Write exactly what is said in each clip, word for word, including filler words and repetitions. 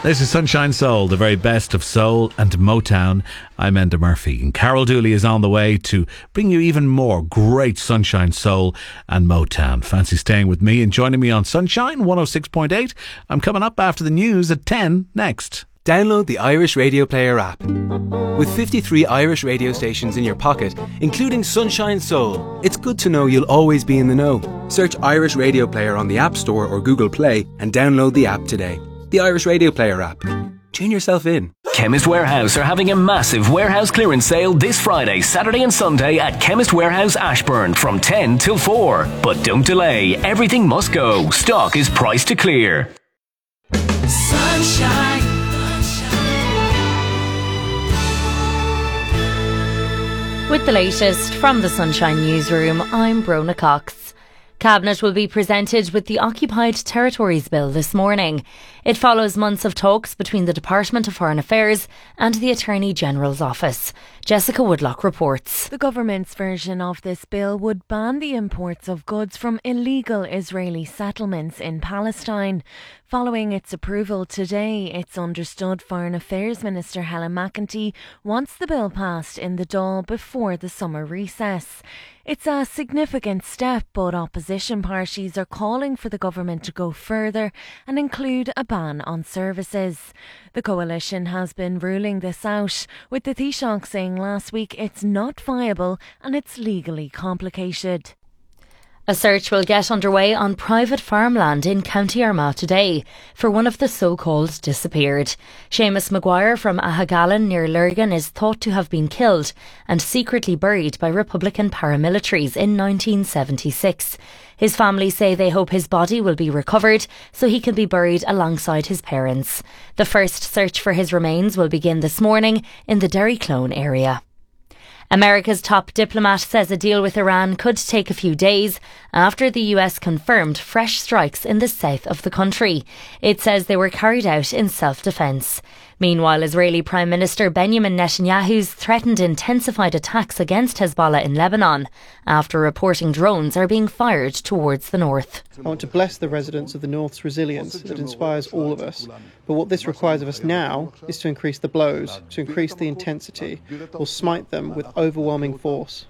This is Sunshine Soul, the very best of soul and Motown. I'm Enda Murphy, and Carol Dooley is on the way to bring you even more great Sunshine Soul and Motown. Fancy staying with me and joining me on Sunshine one oh six point eight? I'm coming up after the news at ten next. Download the Irish Radio Player app. With fifty-three Irish radio stations in your pocket, including Sunshine Soul, it's good to know you'll always be in the know. Search Irish Radio Player on the App Store or Google Play and download the app today. The Irish Radio Player app. Tune yourself in. Chemist Warehouse are having a massive warehouse clearance sale this Friday, Saturday and Sunday at Chemist Warehouse Ashburn from ten till four. But don't delay, everything must go. Stock is priced to clear. Sunshine. With the latest from the Sunshine Newsroom, I'm Brona Cox. Cabinet will be presented with the Occupied Territories Bill this morning. It follows months of talks between the Department of Foreign Affairs and the Attorney General's office. Jessica Woodlock reports. The government's version of this bill would ban the imports of goods from illegal Israeli settlements in Palestine. Following its approval today, it's understood Foreign Affairs Minister Helen McEntee wants the bill passed in the Dáil before the summer recess. It's a significant step, but opposition parties are calling for the government to go further and include a ban on services. The coalition has been ruling this out, with the Taoiseach saying last week it's not viable and it's legally complicated. A search will get underway on private farmland in County Armagh today for one of the so-called disappeared. Seamus Maguire from Ahagalan near Lurgan is thought to have been killed and secretly buried by Republican paramilitaries in nineteen seventy-six. His family say they hope his body will be recovered so he can be buried alongside his parents. The first search for his remains will begin this morning in the Derryclone area. America's top diplomat says a deal with Iran could take a few days after the U S confirmed fresh strikes in the south of the country. It says they were carried out in self-defence. Meanwhile, Israeli Prime Minister Benjamin Netanyahu's threatened intensified attacks against Hezbollah in Lebanon after reporting drones are being fired towards the north. I want to bless the residents of the North's resilience that inspires all of us. But what this requires of us now is to increase the blows, to increase the intensity, or smite them with overwhelming force.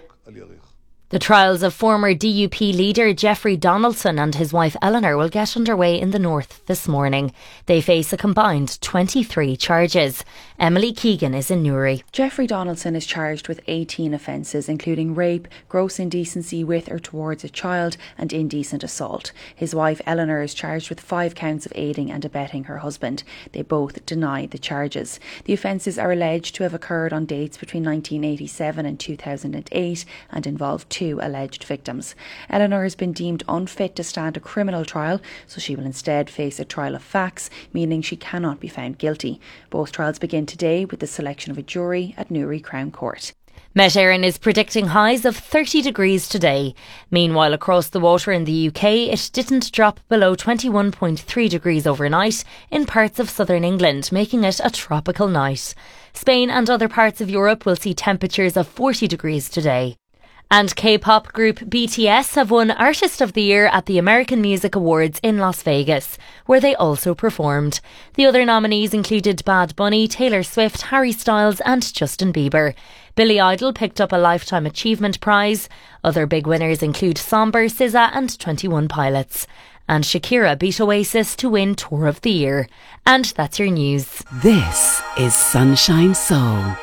The trials of former D U P leader Jeffrey Donaldson and his wife Eleanor will get underway in the north this morning. They face a combined twenty-three charges. Emily Keegan is in Newry. Jeffrey Donaldson is charged with eighteen offences, including rape, gross indecency with or towards a child and indecent assault. His wife Eleanor is charged with five counts of aiding and abetting her husband. They both deny the charges. The offences are alleged to have occurred on dates between nineteen eighty-seven and two thousand eight and involved two Two alleged victims. Eleanor has been deemed unfit to stand a criminal trial, so she will instead face a trial of facts, meaning she cannot be found guilty. Both trials begin today with the selection of a jury at Newry Crown Court. Met Éireann is predicting highs of thirty degrees today. Meanwhile, across the water in the U K, it didn't drop below twenty-one point three degrees overnight in parts of southern England, making it a tropical night. Spain and other parts of Europe will see temperatures of forty degrees today. And K-pop group B T S have won Artist of the Year at the American Music Awards in Las Vegas, where they also performed. The other nominees included Bad Bunny, Taylor Swift, Harry Styles and Justin Bieber. Billy Idol picked up a Lifetime Achievement Prize. Other big winners include Somber, S Z A and twenty-one Pilots. And Shakira beat Oasis to win Tour of the Year. And that's your news. This is Sunshine Soul.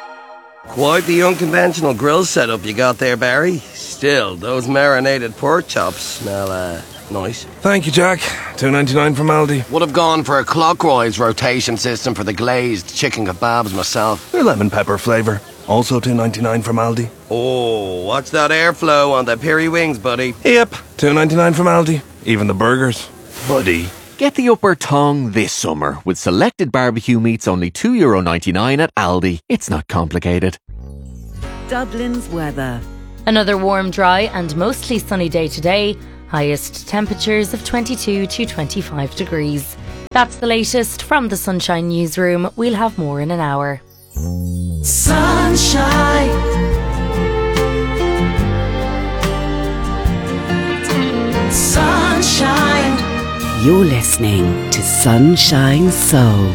Quite the unconventional grill setup you got there, Barry. Still, those marinated pork chops smell, uh, nice. Thank you, Jack. two ninety-nine from Aldi. Would have gone for a clockwise rotation system for the glazed chicken kebabs myself. They're lemon pepper flavour. Also two ninety-nine from Aldi. Oh, what's that airflow on the peri wings, buddy? Yep, two ninety-nine from Aldi. Even the burgers. Buddy. Get the upper tongue this summer with selected barbecue meats only two euro ninety-nine at Aldi. It's not complicated. Dublin's weather. Another warm, dry and mostly sunny day today. Highest temperatures of twenty-two to twenty-five degrees. That's the latest from the Sunshine Newsroom. We'll have more in an hour. Sunshine. Sunshine. You're listening to Sunshine Soul.